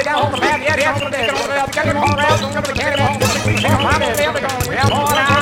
got on the bad, yeah, yeah, get on the candy ball, don't go to the candy ball,